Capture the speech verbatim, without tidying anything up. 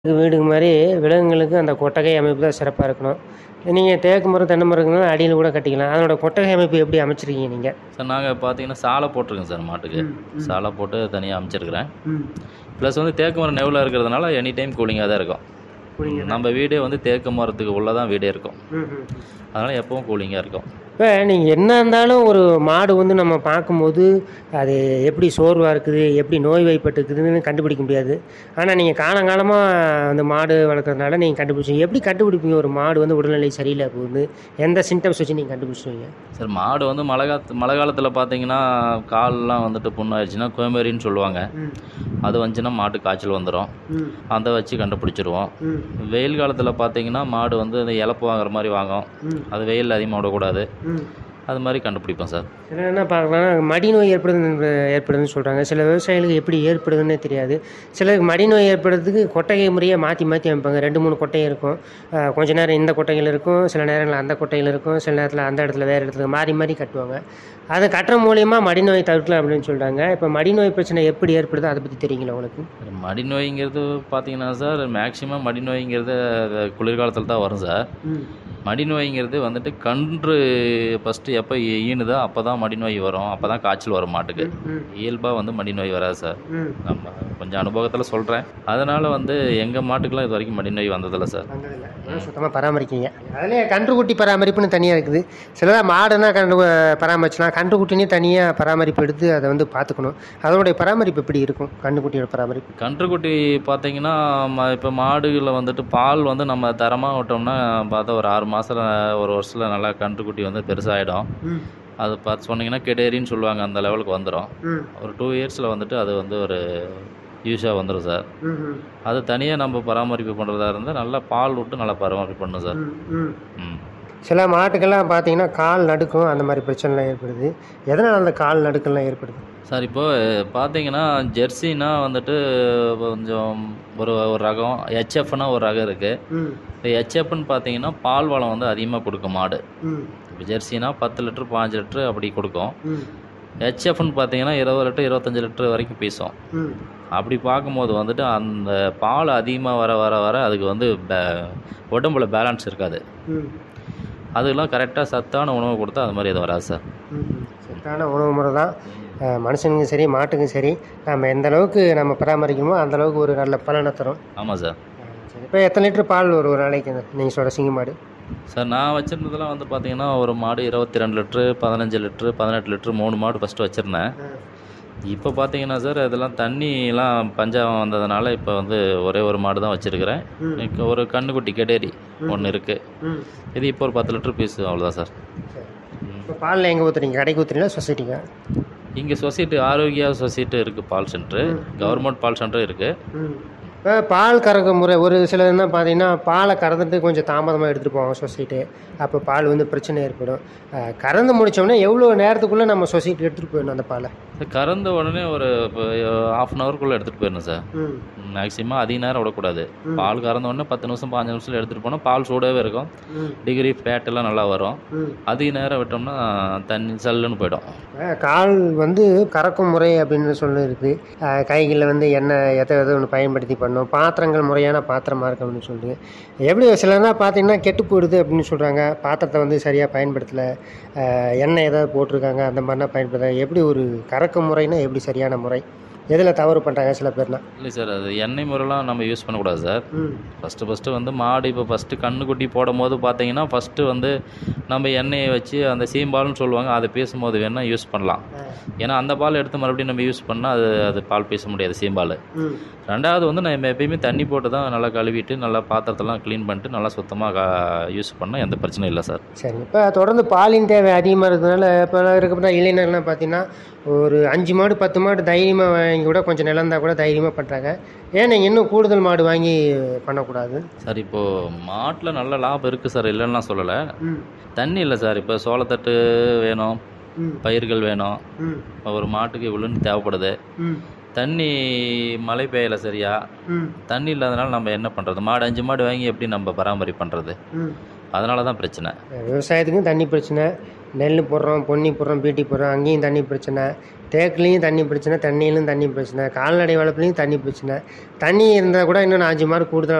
வீடுக்கு மாரி விலங்குகளுக்கு அந்த கொட்டகை அமைப்பு தான் சிறப்பா இருக்கணும். நீங்க தேக்கு மரம், தென்னை மரங்கள்னா அடியில கூட கட்டிக்கலாம். அதனோட கொட்டகை அமைப்பு எப்படி அமைச்சிருக்கீங்க நீங்க? சார் நாங்க பார்த்தீங்கன்னா, சாலை போட்டிருக்கோம் சார் மாட்டுக்கு. ம், ம். சாலை போட்டு தனியா அமைச்சிருக்கிறேன். ம். ப்ளஸ் வந்து தேக்கு மரம் நெவுல இருக்கிறதுனால எனி டைம் கூலிங்கா தான் இருக்கும். கூலிங்கா தான். நம்ம வீடே வந்து தேக்கு மரத்துக்கு உள்ள தான் வீடே இருக்கும். ம்ஹ்ம். அதனால எப்பவும் கூலிங்கா இருக்கும். இப்ப நீங்க என்ன இருந்தாலும் ஒரு மாடு வந்து நம்ம பார்க்கும்போது, அது எப்படி சோர்வா இருக்குது, எப்படி நோய்வாய்ப்பட்டுருக்குதுன்னு கண்டுபிடிக்க முடியாது. ஆனா நீங்க காலங்காலமா அந்த மாடு வளர்க்கறதுனால நீங்க கண்டுபிடிச்சீங்க. எப்படி கண்டுபிடிப்பீங்க ஒரு மாடு வந்து உடல்நிலை சரியில்ல போகுது? எந்த சிம்ப்டம்ஸ் வச்சு நீங்க கண்டுபிடிச்சுருவீங்க? சார் மாடு வந்து மழை காலத்து மழை காலத்தில பார்த்தீங்கன்னா, கால்லாம் வந்துட்டு புண்ணாயிடுச்சுன்னா கோமேரின்னு சொல்லுவாங்க. ம். அது வந்துச்சுன்னா மாட்டுக்கு காய்ச்சல் வந்துரும். ம். அத வச்சு கண்டுபிடிச்சிருவோம். ம். வெயில் காலத்தில பார்த்தீங்கன்னா, மாடு வந்து அந்த இளப்பு வாங்குற மாரி வாங்கும். ம். அது வெயில்ல அதிகமா விடக்கூடாது. ம். அது மாரி கண்டுபிடிப்போம் சார். சில என்ன பார்க்கலாம்னா, மடிநோய் ஏற்படுதுன்னு ஏற்படுதுன்னு சொல்றாங்க. சில விவசாயிகளுக்கு எப்படி ஏற்படுதுன்னே தெரியாது. சிலருக்கு மடிநோய் ஏற்படுறதுக்கு கொட்டகை முறையா மாத்தி மாத்தி அமைப்பாங்க. ரெண்டு, மூணு கொட்டகை இருக்கும். அ கொஞ்ச நேரம் இந்த கொட்டகையில இருக்கும். சில நேரங்கள்ல அந்த கொட்டகையில இருக்கும். சில நேரத்தில அந்த இடத்துல வேற இடத்துல மாறி மாறி கட்டுவாங்க. அத கட்டுறது மூலியமா மடிநோய் தவிர்க்கலாம் அப்படின்னு சொல்றாங்க. இப்ப மடிநோய் பிரச்சனை எப்படி ஏற்படுது? அத பத்தி தெரியுங்களா உங்களுக்கு? மடிநோய்ங்கிறது பார்த்தீங்கன்னா சார், மேக்ஸிமம் மடிநோய்ங்கிறது குளிர்காலத்தில தான் வரும் சார். ம். மடிநோய்ங்கிறது வந்துட்டு கன்று ஃபஸ்ட்டு எப்போ ஈனுதோ அப்போ தான் மடிநோய் வரும். அப்போ தான் காய்ச்சல் வரும் மாட்டுக்கு. ம். ம். இயல்பா வந்து மடிநோய் வராது சார். ம். நம்ம கொஞ்சம் அனுபவத்தில சொல்றேன். அதனால வந்து எங்க மாட்டுக்கெல்லாம் இதுவரைக்கும் மடிநோய் வந்ததில்ல சார். வந்ததில்ல. அதெல்லாம் சுத்தமா பராமரிக்கீங்க. அதுலயே கன்றுக்குட்டி பராமரிப்புன்னு தனியா இருக்குது. சிலதா மாடுனா கன்று பராமரிச்சுலாம், கன்றுக்குட்டினே தனியா பராமரிப்பு எடுத்து அத வந்து பார்த்துக்கணும். அதனுடைய பராமரிப்பு எப்படி இருக்கும்? கன்றுக்குட்டியோட பராமரிப்பு? கன்றுக்குட்டி பார்த்தீங்கன்னா, ம இப்போ மாடுகள்ல வந்துட்டு பால் வந்து நம்ம தரமா விட்டோம்னா பார்த்தா ஒரு ஆறு மாசத்துல ஒரு வருஷத்துல நல்லா கன்றுக்குட்டி வந்து பெருசாயிடும். ம். அது பார்த்து சொன்னீங்கன்னா கெடேரின்னு சொல்லுவாங்க. அந்த லெவலுக்கு வந்துரும். ம். ஒரு ரெண்டு இயர்ஸ்ல வந்துட்டு அது வந்து ஒரு யூஸா வந்துரும் சார். ம்ஹ்ம். அது தனியா நம்ம பராமரிப்பு பண்றதா இருந்தா நல்லா பால் விட்டு நல்லா பராமரிப்பு பண்ணணும் சார். ம். ம். ம். சில மாட்டுக்கெல்லாம் பார்த்தீங்கன்னா, கால் நடுக்கும் அந்த மாரி பிரச்சனைலாம் ஏற்படுது. எதனால அந்த கால் நடுக்கெல்லாம் ஏற்படுது? சார் இப்போ பார்த்தீங்கன்னா, ஜெர்சினா வந்துட்டு கொஞ்சம் ஒரு ஒரு ரகம், ஹெச்எஃப்னா ஒரு ரகம் இருக்கு. ம். இந்த ஹெச்எஃப்னு பார்த்தீங்கன்னா, பால் வளம் வந்து அதிகமா குடுக்கும் மாடு. ம். இப்போ ஜெர்சினா பத்து லிட்டர், பதினஞ்சு லிட்டர் அப்படி குடுக்கும். ம். ஹெச்எஃப்னு பார்த்தீங்கன்னா, இருபது லிட்டர், இருபத்தஞ்சு லிட்டர் வரைக்கும் பீசும். ம். அப்படி பார்க்கும்போது வந்துட்டு அந்த பால் அதிகமா வர வர வர அதுக்கு வந்து பே உடம்புல பேலன்ஸ் இருக்காது. ம். அதுக்கெல்லாம் கரெக்ட்டா சத்தான உணவு குடுத்தா அது மாரி எதுவும் வராது சார். ம்ஹ்ம். சத்தான உணவு முறை தான் அ மனுஷனுக்கும் சரி, மாட்டுக்கும் சரி, நம்ம எந்த அளவுக்கு நம்ம பராமரிக்கிறோமோ, அந்த அளவுக்கு ஒரு நல்ல பலன தரும். ஆமா சார். அ சரி. இப்ப எத்தன லிட்டர் பால் வரும் ஒரு நாளைக்கு நீங்க சொல்ற சிங்க மாடு? சார் நான் வச்சிருந்ததெல்லாம் வந்து பார்த்தீங்கன்னா, ஒரு மாடு இருபத்தி ரெண்டு லிட்டரு, பதினஞ்சு லிட்டரு, பதினெட்டு லிட்டரு மூணு மாடு ஃபஸ்ட்டு வச்சிருந்தேன். அ. இப்போ பார்த்தீங்கன்னா சார், அதெல்லாம் தண்ணிலாம் பஞ்சம் வந்ததுனால இப்போ வந்து ஒரே ஒரு மாடு தான் வச்சிருக்கிறேன். ம். எனக்கு ஒரு கன்னுக்குட்டி கெடேரி ம். ஒண்ணு இருக்கு. ம். இது இப்போ ஒரு பத்து லிட்டர் பீஸ் அவ்வளோதான் சார். சரி. ம். இப்ப பால்ல எங்க ஊத்துறீங்க? கடைக்கு ஊத்துறீங்களா? சொசைட்டிக்கா? இங்க சொசைட்டி ஆரோக்கியா சொசைட்டி இருக்கு பால் சென்டரு. ம். ம். கவர்மெண்ட் பால் சென்டரும் இருக்கு. ம். இப்ப பால் கறக்கும் முறை ஒரு சிலர் என்ன பார்த்தீங்கன்னா, பாலை கறந்துட்டு கொஞ்சம் தாமதமா எடுத்துட்டு போவாங்க சொசைட்டி. அப்போ பால் வந்து பிரச்சனை ஏற்படும். அ கறந்து முடிச்சோனே எவ்வளோ நேரத்துக்குள்ள நம்ம சொசைட்டிக்கு எடுத்துட்டு போயிடணும் அந்த பால? சார் கறந்த உடனே ஒரு இப்போ ஹாஃப் அன் ஹவருக்குள்ள எடுத்துட்டு போயிடணும் சார். ம். மேக்ஸிமம் அதிக நேரம் விடக்கூடாது. ம். பால் கறந்த உடனே பத்து நிமிஷம், பதினஞ்சு நிமிஷத்துல எடுத்துட்டு போனா பால் சூடாவே இருக்கும். ம். டிகிரி ஃபேட் எல்லாம் நல்லா வரும். ம். அதிக நேரம் விட்டோம்னா தண்ணி சல்லுன்னு போயிடும். அ கால் வந்து கறக்கும் முறை அப்படின்னு சொல்லி இருக்குது. அ கைகள்ல வந்து எண்ணெய் எத எதோ ஒண்ணு பயன்படுத்தி பண்ணணும். பாத்திரங்கள் முறையான பாத்திரமா இருக்கணும்னு சொல்லி. எப்படி சிலர்னா பார்த்தீங்கன்னா, கெட்டு போயிடுது அப்படின்னு சொல்றாங்க. பாத்திரத்த வந்து சரியா பயன்படுத்தல. அ எண்ணெய் ஏதாவது போட்டிருக்காங்க. அந்த மாரிலாம் பயன்படுத்த எப்படி ஒரு கறக்கும் முறைன்னா எப்படி சரியான முறை? எதுல தவறு பண்றாங்க சில பேர்லாம்? இல்லை சார், அது எண்ணெய் முறைலாம் நம்ம யூஸ் பண்ணக்கூடாது சார். ம். ஃபஸ்ட்டு ஃபஸ்ட்டு வந்து மாடு இப்போ ஃபஸ்ட்டு கன்னுக்குட்டி போடும்போது பார்த்தீங்கன்னா, ஃபஸ்ட்டு வந்து நம்ம எண்ணெயை வச்சு அந்த சீம்பால்னு சொல்லுவாங்க. அதை பேசும்போது வேணால் யூஸ் பண்ணலாம். அ. ஏன்னா அந்த பால் எடுத்து மறுபடியும் நம்ம யூஸ் பண்ணால் அது அது பால் பேச முடியாது சீம்பால். ம். ரெண்டாவது வந்து நம்ம எப்பயுமே தண்ணி போட்டு தான் நல்லா கழுவிட்டு நல்லா பாத்திரத்தெல்லாம் க்ளீன் பண்ணிட்டு நல்லா சுத்தமாக யூஸ் பண்ணால் எந்த பிரச்சனையும் இல்லை சார். சரி. இப்ப தொடர்ந்து பாலின் தேவை அதிகமா இருக்கிறதுனால, இப்ப இருக்கப்பட்ட இளைஞர்லாம் பார்த்தீங்கன்னா, ஒரு அஞ்சு மாடு, பத்து மாடு தைரியமா வாங்கி கூட கொஞ்சம் நிலம் இருந்தா கூட தைரியமா பண்றாங்க. ஏன் நீங்க இன்னும் கூடுதல் மாடு வாங்கி பண்ணக்கூடாது? சார் இப்போது மாட்டில் நல்ல லாபம் இருக்குது சார், இல்லைன்னு நான் சொல்லலை. ம். தண்ணி இல்லை சார். இப்போ சோளத்தட்டு வேணும், ம். பயிர்கள் வேணும். ம். இப்போ ஒரு மாட்டுக்கு இவ்வளோன்னு தேவைப்படுது. ம். தண்ணி மழை பெய்யலை சரியா. ம். தண்ணி இல்லாதனால நம்ம என்ன பண்ணுறது? மாடு அஞ்சு மாடு வாங்கி எப்படி நம்ம பராமரிப்பு பண்ணுறது? ம். அதனால தான் பிரச்சனை. விவசாயத்துக்கும் தண்ணி பிரச்சனை. நெல் போடுறோம், பொன்னி போடுறோம், பீட்டி போடுறோம், அங்கேயும் தண்ணி பிரச்சனை. தேக்குலேயும் தண்ணி பிரச்சனை, தென்னையிலும் தண்ணி பிரச்சனை, கால்நடை வளர்ப்புலையும் தண்ணி பிரச்சனை. தண்ணி இருந்தால் கூட இன்னும் அஞ்சு மாடு கூடுதலாக